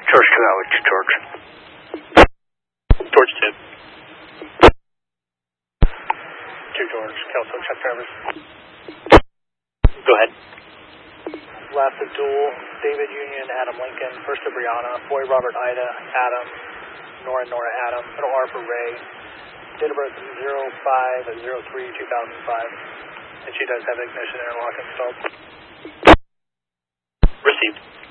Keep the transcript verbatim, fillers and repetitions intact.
George two, Alex, George. George two. two George, Kelso, check drivers. Go ahead. Last of dual, David Union, Adam Lincoln, first of Brianna, Boy Robert Ida, Adam, Nora Nora Adam, middle R for Ray, date of birth zero five zero three two thousand five, and she does have ignition interlock installed. Received.